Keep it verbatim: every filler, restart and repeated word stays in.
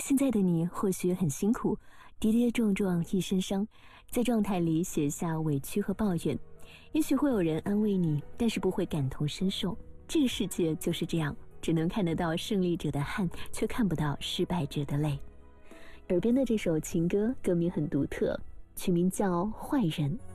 现在的你或许很辛苦，跌跌撞撞一身伤，在状态里写下委屈和抱怨。也许会有人安慰你，但是不会感同身受。这个世界就是这样，只能看得到胜利者的汗，却看不到失败者的泪。耳边的这首情歌歌名很独特，取名叫《坏人》。